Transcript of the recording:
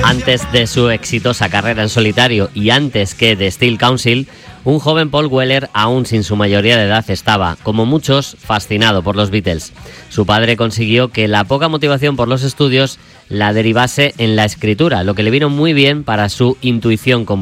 Antes de su exitosa carrera en solitario y antes que The Steel Council, un joven Paul Weller, aún sin su mayoría de edad, estaba, como muchos, fascinado por los Beatles. Su padre consiguió que la poca motivación por los estudios la derivase en la escritura, lo que le vino muy bien para su intuición compositiva.